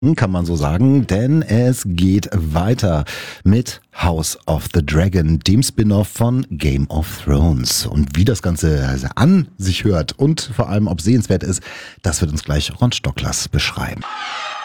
Kann man so sagen, denn es geht weiter mit House of the Dragon, dem Spin-off von Game of Thrones. Und wie das Ganze an sich hört und vor allem ob sehenswert ist, das wird uns gleich Ron Stocklers beschreiben.